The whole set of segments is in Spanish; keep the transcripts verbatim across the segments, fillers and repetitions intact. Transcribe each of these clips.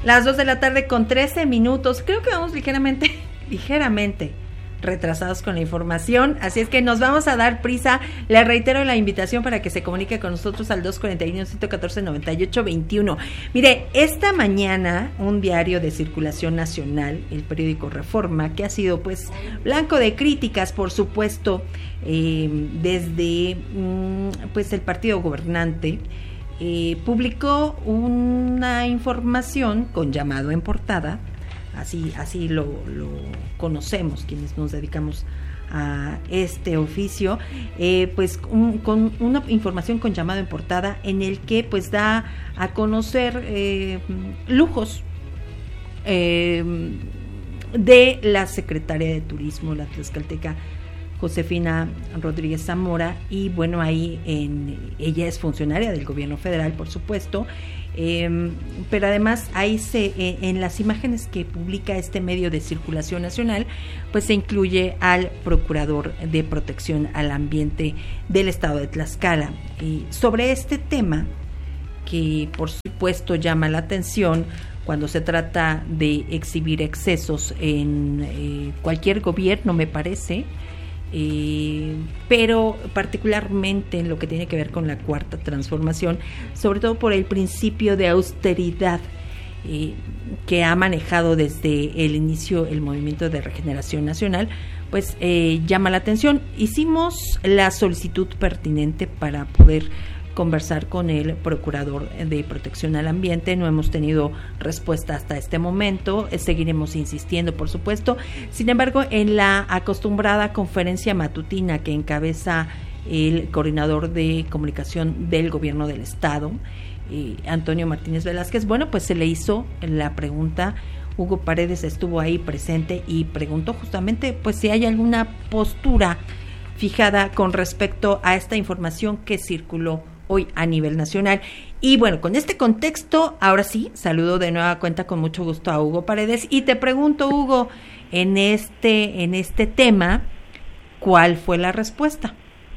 Las dos de la tarde con trece minutos. Creo que vamos ligeramente, ligeramente retrasados con la información, así es que nos vamos a dar prisa. Le reitero la invitación para que se comunique con nosotros al dos cuarenta y uno, ciento catorce, noventa y ocho veintiuno. Mire, esta mañana un diario de circulación nacional, el periódico Reforma, que ha sido pues blanco de críticas, por supuesto, eh, desde mm, pues el partido gobernante, eh, publicó una información con llamado en portada. Así, así lo, lo conocemos quienes nos dedicamos a este oficio, eh, pues un, con una información con llamado en portada en el que pues da a conocer eh, lujos eh, de la secretaria de Turismo, la tlaxcalteca Josefina Rodríguez Zamora, y bueno, ahí en, ella es funcionaria del gobierno federal, por supuesto. Eh, pero además ahí se eh, en las imágenes que publica este medio de circulación nacional, pues se incluye al procurador de protección al ambiente del estado de Tlaxcala. Y sobre este tema, que por supuesto llama la atención cuando se trata de exhibir excesos en eh, cualquier gobierno, me parece, Eh, pero particularmente en lo que tiene que ver con la cuarta transformación, sobre todo por el principio de austeridad eh, que ha manejado desde el inicio el Movimiento de Regeneración Nacional, pues eh, llama la atención. Hicimos la solicitud pertinente para poder conversar con el procurador de protección al ambiente. No hemos tenido respuesta hasta este momento, seguiremos insistiendo, por supuesto. Sin embargo, en la acostumbrada conferencia matutina que encabeza el coordinador de comunicación del gobierno del estado, eh, Antonio Martínez Velázquez, bueno, pues se le hizo la pregunta. Hugo Paredes estuvo ahí presente y preguntó justamente pues si hay alguna postura fijada con respecto a esta información que circuló hoy a nivel nacional. Y bueno, con este contexto, ahora sí, saludo de nueva cuenta con mucho gusto a Hugo Paredes y te pregunto, Hugo, en este, en este tema, ¿cuál fue la respuesta?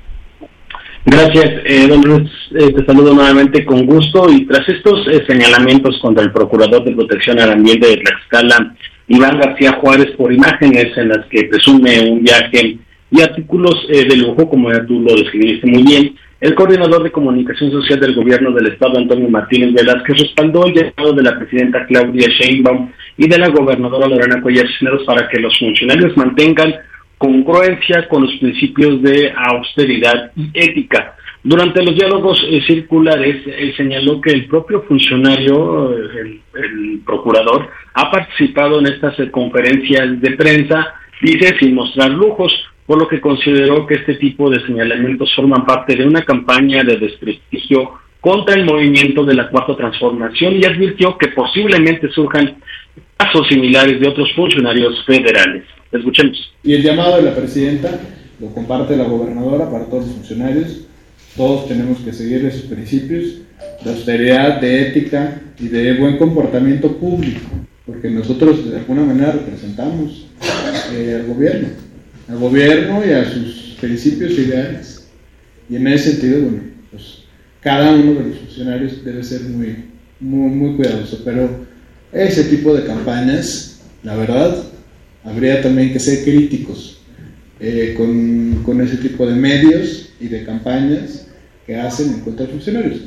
Gracias, eh, don Luis, eh, te saludo nuevamente con gusto. Y tras estos eh, señalamientos contra el procurador de protección al ambiente de Tlaxcala, Iván García Juárez, por imágenes en las que presume un viaje y artículos eh, de lujo, como ya tú lo describiste muy bien, el coordinador de comunicación social del gobierno del estado, Antonio Martínez Velázquez, respaldó el llamado de la presidenta Claudia Sheinbaum y de la gobernadora Lorena Cuellar Cisneros para que los funcionarios mantengan congruencia con los principios de austeridad y ética. Durante los diálogos eh, circulares, eh, señaló que el propio funcionario, eh, el, el procurador, ha participado en estas eh, conferencias de prensa, dice, sin mostrar lujos, por lo que consideró que este tipo de señalamientos forman parte de una campaña de desprestigio contra el movimiento de la Cuarta Transformación, y advirtió que posiblemente surjan casos similares de otros funcionarios federales. Escuchemos. Y el llamado de la presidenta lo comparte la gobernadora para todos los funcionarios. Todos tenemos que seguir esos principios de austeridad, de ética y de buen comportamiento público, porque nosotros de alguna manera representamos eh, al gobierno. al gobierno y a sus principios ideales, y en ese sentido, bueno, pues cada uno de los funcionarios debe ser muy, muy, muy cuidadoso, pero ese tipo de campañas, la verdad, habría también que ser críticos eh, con, con ese tipo de medios y de campañas que hacen en contra de funcionarios.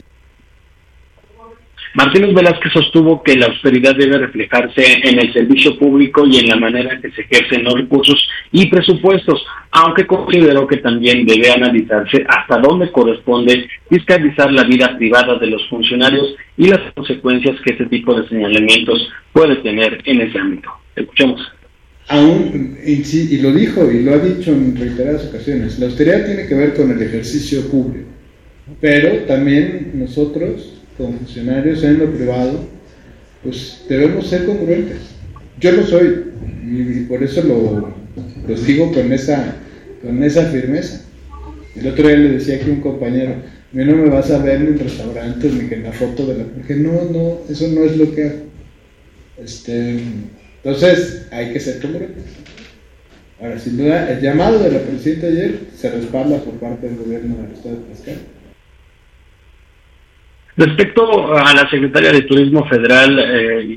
Martínez Velázquez sostuvo que la austeridad debe reflejarse en el servicio público y en la manera en que se ejercen los recursos y presupuestos, aunque consideró que también debe analizarse hasta dónde corresponde fiscalizar la vida privada de los funcionarios y las consecuencias que este tipo de señalamientos puede tener en ese ámbito. Escuchemos. Aún, y, sí, y lo dijo y lo ha dicho en reiteradas ocasiones, la austeridad tiene que ver con el ejercicio público, pero también nosotros, como funcionarios en lo privado, pues debemos ser congruentes. Yo lo soy, y por eso lo, los digo con esa, con esa firmeza. El otro día le decía aquí a un compañero, a mí no me vas a ver ni en restaurantes ni que en la foto de la... Porque no, no, eso no es lo que hago. Este, entonces, hay que ser congruentes. Ahora, sin duda, el llamado de la presidenta ayer se respalda por parte del gobierno del estado de Tlaxcala. Respecto a la secretaria de Turismo Federal, eh,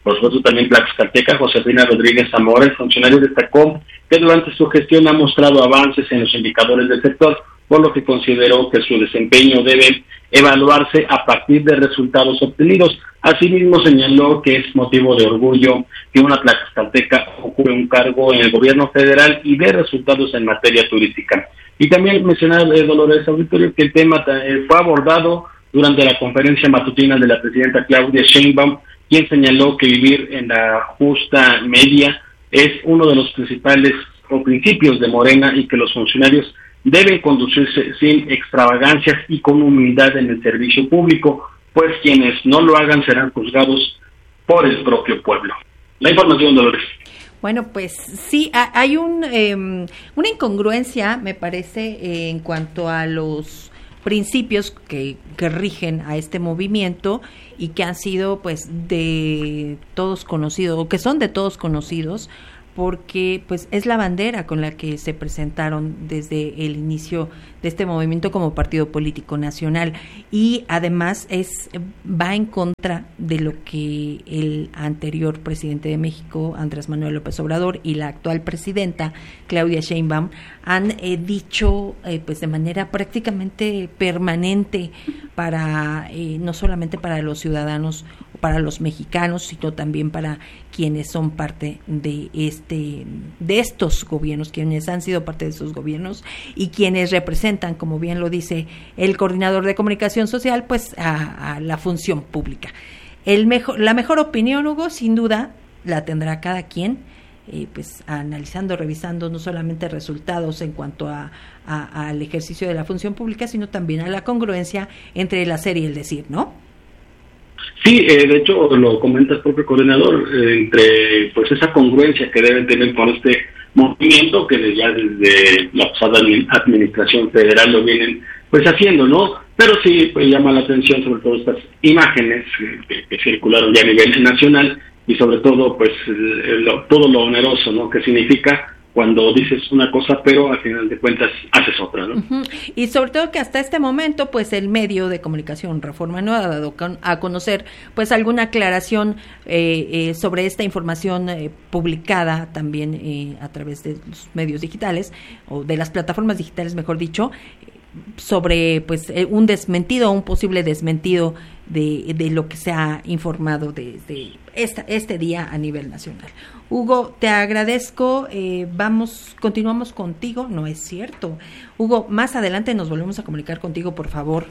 Por supuesto, también Tlaxcalteca, Josefina Rodríguez Zamora, el funcionario, destacó que durante su gestión ha mostrado avances en los indicadores del sector, por lo que consideró que su desempeño debe evaluarse a partir de resultados obtenidos. Asimismo, señaló que es motivo de orgullo que una tlaxcalteca ocupe un cargo en el gobierno federal y dé resultados en materia turística. Y también mencionaba eh, Dolores Auditorio que el tema eh, fue abordado durante la conferencia matutina de la presidenta Claudia Sheinbaum, quien señaló que vivir en la justa media es uno de los principales o principios de Morena y que los funcionarios deben conducirse sin extravagancias y con humildad en el servicio público, pues quienes no lo hagan serán juzgados por el propio pueblo. La información, Dolores. Bueno, pues sí, hay un eh, una incongruencia, me parece, eh, en cuanto a los principios que, que rigen a este movimiento y que han sido pues de todos conocidos, o que son de todos conocidos, porque pues es la bandera con la que se presentaron desde el inicio de este movimiento como partido político nacional, y además es va en contra de lo que el anterior presidente de México, Andrés Manuel López Obrador, y la actual presidenta, Claudia Sheinbaum, han eh, dicho eh, pues de manera prácticamente permanente para eh, no solamente para los ciudadanos, para los mexicanos, sino también para quienes son parte de este de estos gobiernos, quienes han sido parte de esos gobiernos y quienes representan, como bien lo dice el coordinador de comunicación social, pues a, a la función pública. El mejor, la mejor opinión, Hugo, sin duda, la tendrá cada quien, eh, pues analizando, revisando no solamente resultados en cuanto a, a al ejercicio de la función pública, sino también a la congruencia entre el hacer y el decir, ¿no? Sí, eh, de hecho lo comenta el propio coordinador, eh, entre pues esa congruencia que deben tener con este movimiento que ya desde la pasada administración federal lo vienen pues haciendo, ¿no? Pero sí pues llama la atención sobre todo estas imágenes que, que circularon ya a nivel nacional y sobre todo pues lo, todo lo oneroso, ¿no? Que significa cuando dices una cosa, pero al final de cuentas haces otra, ¿no? Uh-huh. Y sobre todo que hasta este momento, pues el medio de comunicación Reforma no ha dado con, a conocer, pues alguna aclaración eh, eh, sobre esta información eh, publicada también eh, a través de los medios digitales, o de las plataformas digitales, mejor dicho, sobre pues eh, un desmentido, un posible desmentido de, de lo que se ha informado desde esta, este día a nivel nacional. Hugo, te agradezco, eh, vamos, continuamos contigo, no es cierto. Hugo, más adelante nos volvemos a comunicar contigo, por favor.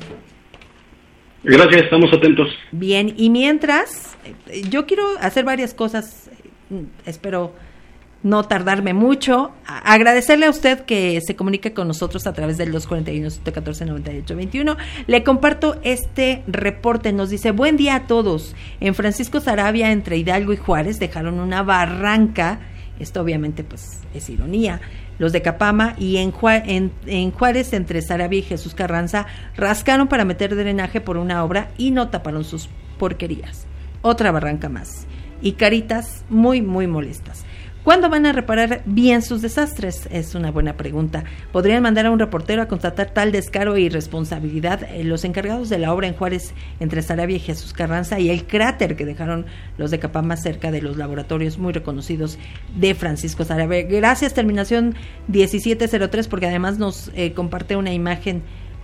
Gracias, estamos atentos. Bien, y mientras, eh, yo quiero hacer varias cosas, eh, espero no tardarme mucho. A- agradecerle a usted que se comunique con nosotros a través del dos cuarenta y uno, ciento catorce, noventa y ocho veintiuno. Le comparto este reporte. Nos dice: buen día a todos. En Francisco Saravia, entre Hidalgo y Juárez, dejaron una barranca. Esto obviamente pues es ironía. Los de Capama, y en, Juá- en, en Juárez, entre Saravia y Jesús Carranza, rascaron para meter drenaje por una obra y no taparon sus porquerías. Otra barranca más. Y caritas muy, muy molestas. ¿Cuándo van a reparar bien sus desastres? Es una buena pregunta. ¿Podrían mandar a un reportero a constatar tal descaro e irresponsabilidad? Eh, los encargados de la obra en Juárez, entre Saravia y Jesús Carranza, y el cráter que dejaron los de Capama cerca de los laboratorios muy reconocidos de Francisco Saravia. Gracias, terminación diecisiete cero tres, porque además nos eh, comparte una imagen.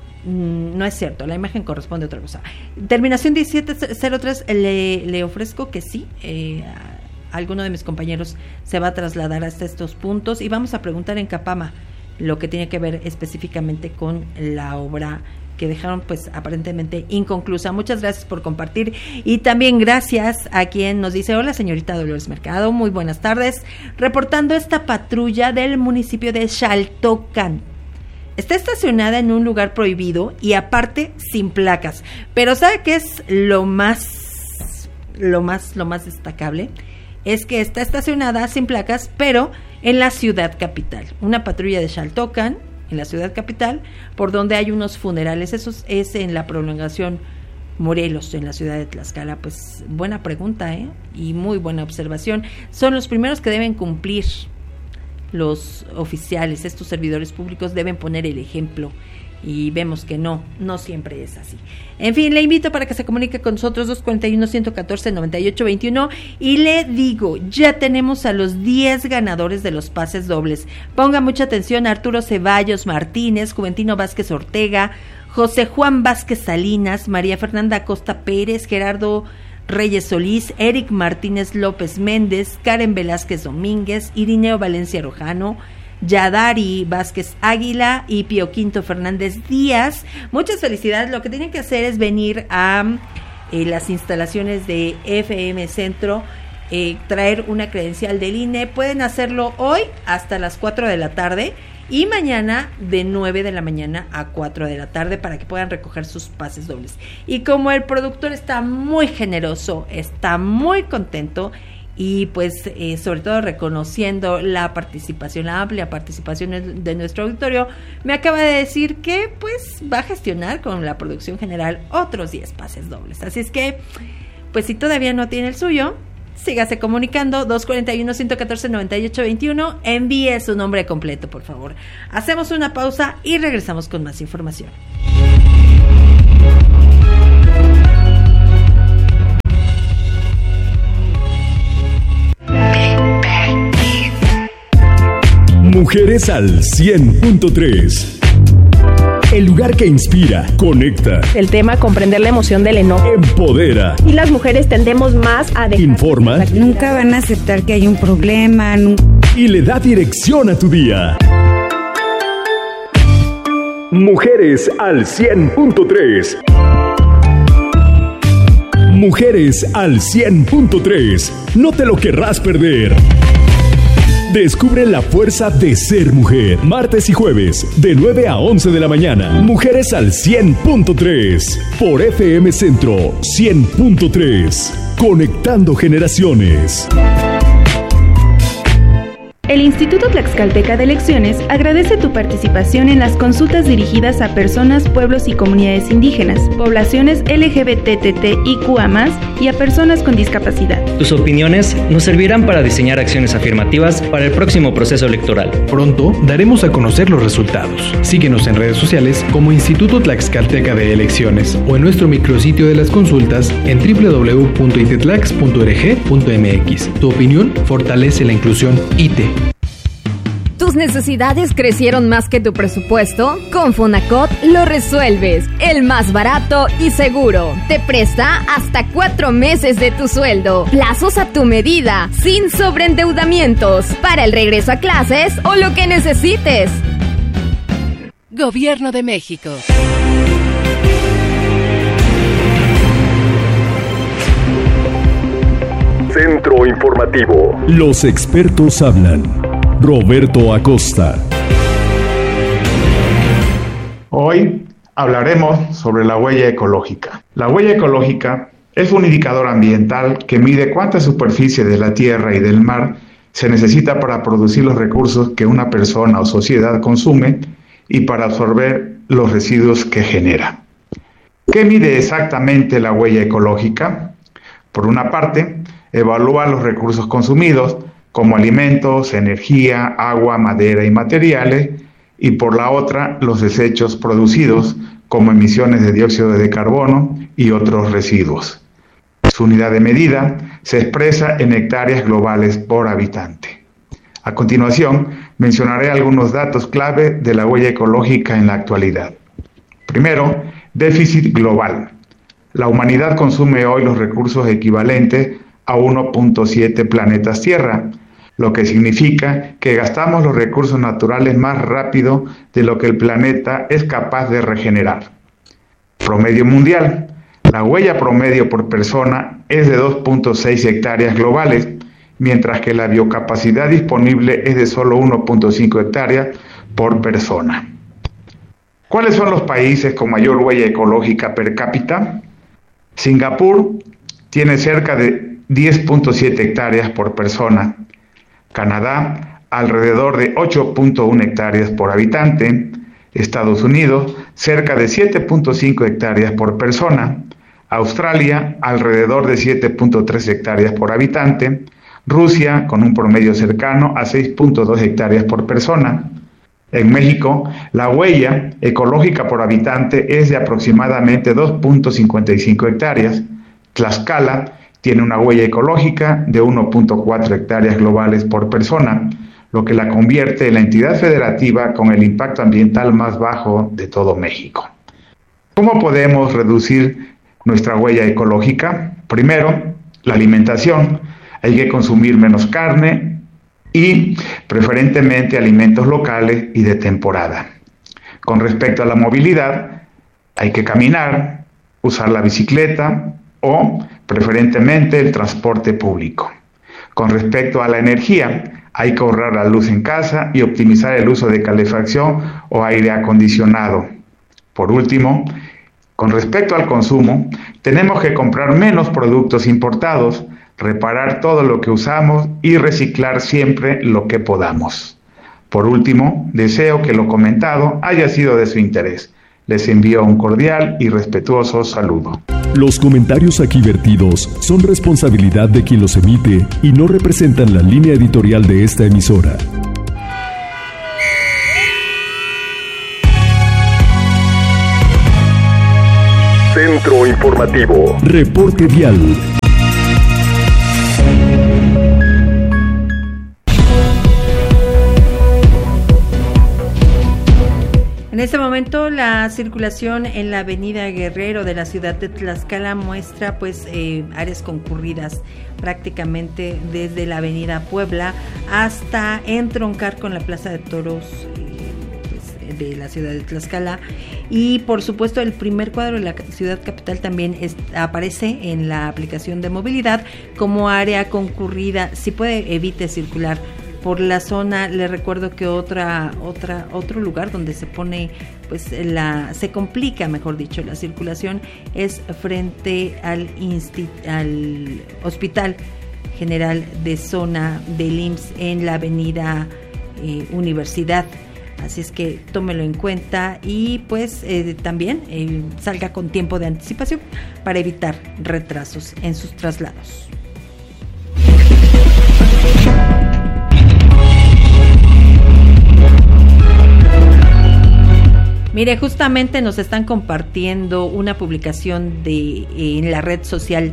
No es cierto, la imagen corresponde a otra cosa. Terminación diecisiete cero tres, le, le ofrezco que sí, eh, alguno de mis compañeros se va a trasladar hasta estos puntos y vamos a preguntar en Capama lo que tiene que ver específicamente con la obra que dejaron pues aparentemente inconclusa. Muchas gracias por compartir, y también gracias a quien nos dice: hola señorita Dolores Mercado, muy buenas tardes, reportando esta patrulla del municipio de Xaltocan. Está estacionada en un lugar prohibido y aparte sin placas, pero ¿sabe qué es lo más lo más lo más destacable? Es que está estacionada sin placas, pero en la ciudad capital. Una patrulla de Xaltocan, en la ciudad capital, por donde hay unos funerales. Eso es en la prolongación Morelos, en la ciudad de Tlaxcala. Pues buena pregunta, ¿eh? Y muy buena observación. Son los primeros que deben cumplir los oficiales, estos servidores públicos deben poner el ejemplo y vemos que no, no siempre es así. En fin, le invito para que se comunique con nosotros dos cuatro uno, uno uno cuatro, nueve ocho dos uno y le digo, ya tenemos a los diez ganadores de los pases dobles. Ponga mucha atención: Arturo Ceballos Martínez, Juventino Vázquez Ortega, José Juan Vázquez Salinas, María Fernanda Acosta Pérez, Gerardo Reyes Solís, Eric Martínez López Méndez, Karen Velázquez Domínguez, Irineo Valencia Rojano, Yadari Vázquez Águila y Pío Quinto Fernández Díaz. Muchas felicidades. Lo que tienen que hacer es venir a eh, las instalaciones de F M Centro, eh, traer una credencial del I N E. Pueden hacerlo hoy hasta las cuatro de la tarde y mañana de nueve de la mañana a cuatro de la tarde para que puedan recoger sus pases dobles. Y como el productor está muy generoso, está muy contento, y pues eh, sobre todo reconociendo la participación, la amplia participación de nuestro auditorio, me acaba de decir que pues va a gestionar con la producción general otros diez pases dobles. Así es que, pues si todavía no tiene el suyo, sígase comunicando. Dos cuatro uno, uno uno cuatro, nueve ocho dos uno, envíe su nombre completo, por favor. Hacemos una pausa y regresamos con más información. Mujeres al cien punto tres. El lugar que inspira, conecta. El tema: comprender la emoción del enojo. Empodera. Y las mujeres tendemos más a dejar. Informa. Nunca van a aceptar que hay un problema. Nunca... Y le da dirección a tu día. Mujeres al cien punto tres. Mujeres al cien punto tres. No te lo querrás perder. Descubre la fuerza de ser mujer. Martes y jueves, de nueve a once de la mañana. Mujeres al cien punto tres. Por F M Centro cien punto tres. Conectando generaciones. El Instituto Tlaxcalteca de Elecciones agradece tu participación en las consultas dirigidas a personas, pueblos y comunidades indígenas, poblaciones L G B T T I Q A más, y a personas con discapacidad. Tus opiniones nos servirán para diseñar acciones afirmativas para el próximo proceso electoral. Pronto daremos a conocer los resultados. Síguenos en redes sociales como Instituto Tlaxcalteca de Elecciones o en nuestro micrositio de las consultas en doble u doble u doble u punto i t tlax punto org punto m x. Tu opinión fortalece la inclusión I T. ¿Tus necesidades crecieron más que tu presupuesto? Con Fonacot lo resuelves. El más barato y seguro. Te presta hasta cuatro meses de tu sueldo. Plazos a tu medida, sin sobreendeudamientos. Para el regreso a clases o lo que necesites. Gobierno de México. Centro Informativo. Los expertos hablan. Roberto Acosta. Hoy hablaremos sobre la huella ecológica. La huella ecológica es un indicador ambiental que mide cuánta superficie de la tierra y del mar se necesita para producir los recursos que una persona o sociedad consume y para absorber los residuos que genera. ¿Qué mide exactamente la huella ecológica? Por una parte, evalúa los recursos consumidos, como alimentos, energía, agua, madera y materiales, y por la otra, los desechos producidos, como emisiones de dióxido de carbono y otros residuos. Su unidad de medida se expresa en hectáreas globales por habitante. A continuación, mencionaré algunos datos clave de la huella ecológica en la actualidad. Primero, déficit global. La humanidad consume hoy los recursos equivalentes a uno punto siete planetas Tierra, lo que significa que gastamos los recursos naturales más rápido de lo que el planeta es capaz de regenerar. Promedio mundial. La huella promedio por persona es de dos punto seis hectáreas globales, mientras que la biocapacidad disponible es de solo uno punto cinco hectáreas por persona. ¿Cuáles son los países con mayor huella ecológica per cápita? Singapur tiene cerca de diez punto siete hectáreas por persona. Canadá, alrededor de ocho punto uno hectáreas por habitante. Estados Unidos, cerca de siete punto cinco hectáreas por persona. Australia, alrededor de siete punto tres hectáreas por habitante. Rusia, con un promedio cercano a seis punto dos hectáreas por persona. En México, la huella ecológica por habitante es de aproximadamente dos punto cincuenta y cinco hectáreas. Tlaxcala tiene una huella ecológica de uno punto cuatro hectáreas globales por persona, lo que la convierte en la entidad federativa con el impacto ambiental más bajo de todo México. ¿Cómo podemos reducir nuestra huella ecológica? Primero, la alimentación. Hay que consumir menos carne y preferentemente alimentos locales y de temporada. Con respecto a la movilidad, hay que caminar, usar la bicicleta o preferentemente el transporte público. Con respecto a la energía, hay que ahorrar la luz en casa y optimizar el uso de calefacción o aire acondicionado. Por último, con respecto al consumo, tenemos que comprar menos productos importados, reparar todo lo que usamos y reciclar siempre lo que podamos. Por último, deseo que lo comentado haya sido de su interés. Les envío un cordial y respetuoso saludo. Los comentarios aquí vertidos son responsabilidad de quien los emite y no representan la línea editorial de esta emisora. Centro Informativo. Reporte Vial. En este momento la circulación en la avenida Guerrero de la ciudad de Tlaxcala muestra pues eh, áreas concurridas prácticamente desde la avenida Puebla hasta entroncar con la plaza de toros eh, pues, de la ciudad de Tlaxcala, y por supuesto el primer cuadro de la ciudad capital también es, aparece en la aplicación de movilidad como área concurrida. Si puede, evite circular por la zona. Le recuerdo que otra otra otro lugar donde se pone pues la se complica, mejor dicho, la circulación es frente al insti, al Hospital General de Zona del I M S S en la avenida eh, Universidad. Así es que tómelo en cuenta y pues eh, también eh, salga con tiempo de anticipación para evitar retrasos en sus traslados. Mire, justamente nos están compartiendo una publicación de en la red social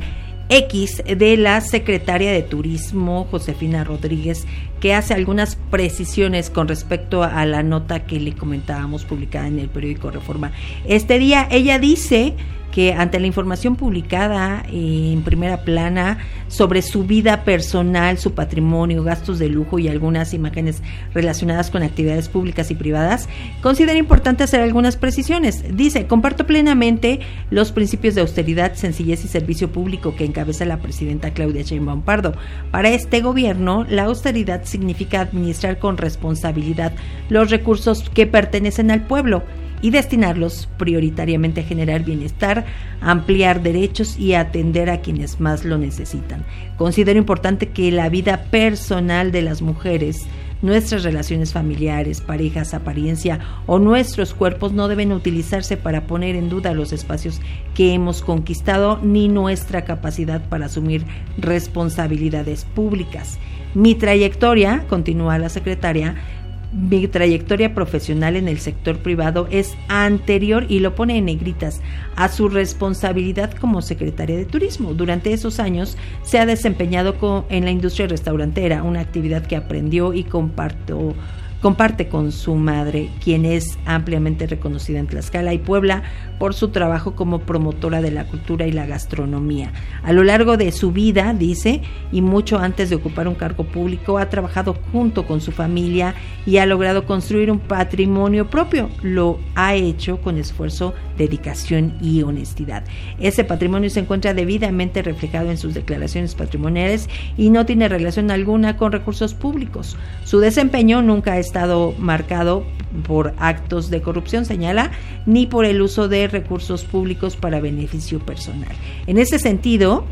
X de la secretaria de Turismo, Josefina Rodríguez, que hace algunas precisiones con respecto a la nota que le comentábamos publicada en el periódico Reforma. Este día ella dice que ante la información publicada en primera plana sobre su vida personal, su patrimonio, gastos de lujo y algunas imágenes relacionadas con actividades públicas y privadas, considera importante hacer algunas precisiones. Dice: comparto plenamente los principios de austeridad, sencillez y servicio público que encabeza la presidenta Claudia Sheinbaum Pardo. Para este gobierno, la austeridad significa administrar con responsabilidad los recursos que pertenecen al pueblo y destinarlos prioritariamente a generar bienestar, ampliar derechos y atender a quienes más lo necesitan. Considero importante que la vida personal de las mujeres, nuestras relaciones familiares, parejas, apariencia o nuestros cuerpos no deben utilizarse para poner en duda los espacios que hemos conquistado ni nuestra capacidad para asumir responsabilidades públicas. Mi trayectoria, continúa la secretaria, mi trayectoria profesional en el sector privado es anterior, y lo pone en negritas, a su responsabilidad como secretaria de Turismo. Durante esos años se ha desempeñado con, en la industria restaurantera, una actividad que aprendió y compartió comparte con su madre, quien es ampliamente reconocida en Tlaxcala y Puebla por su trabajo como promotora de la cultura y la gastronomía. A lo largo de su vida, dice, y mucho antes de ocupar un cargo público, ha trabajado junto con su familia y ha logrado construir un patrimonio propio. Lo ha hecho con esfuerzo, dedicación y honestidad. Ese patrimonio se encuentra debidamente reflejado en sus declaraciones patrimoniales y no tiene relación alguna con recursos públicos. Su desempeño nunca ha estado marcado por actos de corrupción, señala, ni por el uso de recursos públicos para beneficio personal. En ese sentido,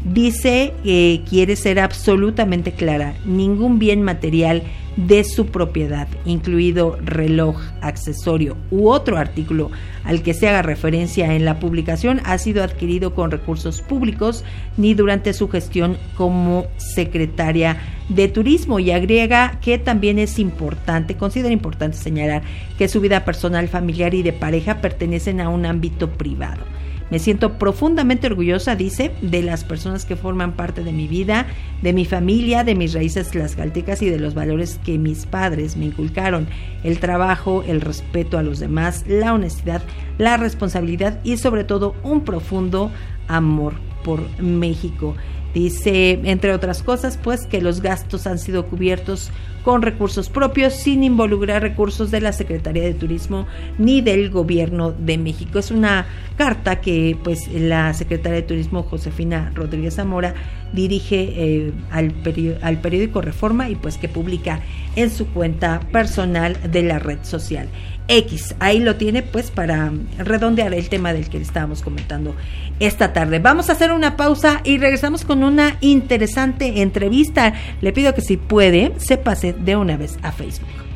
Dice que quiere ser absolutamente clara: ningún bien material de su propiedad, incluido reloj, accesorio u otro artículo al que se haga referencia en la publicación, ha sido adquirido con recursos públicos ni durante su gestión como secretaria de Turismo. Y agrega que también es importante, considera importante señalar que su vida personal, familiar y de pareja pertenecen a un ámbito privado. Me siento profundamente orgullosa, dice, de las personas que forman parte de mi vida, de mi familia, de mis raíces tlaxcaltecas y de los valores que mis padres me inculcaron: el trabajo, el respeto a los demás, la honestidad, la responsabilidad y sobre todo un profundo amor por México. Dice, entre otras cosas, pues que los gastos han sido cubiertos con recursos propios, sin involucrar recursos de la Secretaría de Turismo ni del Gobierno de México. Es una carta que pues la Secretaria de Turismo, Josefina Rodríguez Zamora, dirige eh, al, peri- al periódico Reforma y pues que publica en su cuenta personal de la red social X. Ahí lo tiene pues para redondear el tema del que estábamos comentando esta tarde. Vamos a hacer una pausa y regresamos con una interesante entrevista. Le pido que si puede se pase de una vez a Facebook.